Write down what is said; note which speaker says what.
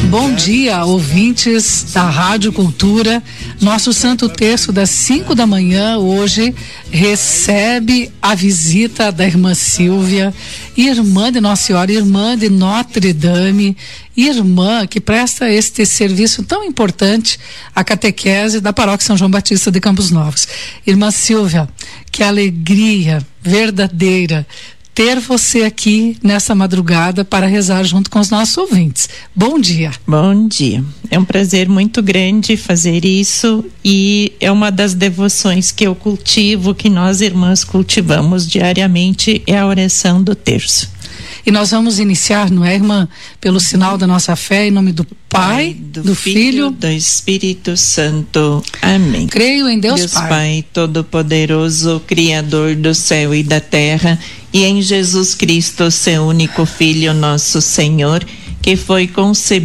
Speaker 1: Bom dia, ouvintes da Rádio Cultura. Nosso Santo Terço das 5 da manhã hoje recebe a visita da irmã Silvia, irmã de Nossa Senhora, irmã de Notre Dame, irmã que presta este serviço tão importante, a catequese da Paróquia São João Batista de Campos Novos. Irmã Silvia, que alegria verdadeira ter você aqui nessa madrugada para rezar junto com os nossos ouvintes. Bom dia.
Speaker 2: Bom dia. É um prazer muito grande fazer isso e é uma das devoções que eu cultivo, que nós irmãs cultivamos diariamente, é a oração do terço.
Speaker 1: E nós vamos iniciar, não é, irmã, pelo sinal da nossa fé, em nome do Pai, do Filho,
Speaker 2: do Espírito Santo. Amém.
Speaker 1: Creio em Deus
Speaker 2: Pai Todo-Poderoso, Criador do céu e da terra, e em Jesus Cristo, seu único Filho, nosso Senhor, que foi concebido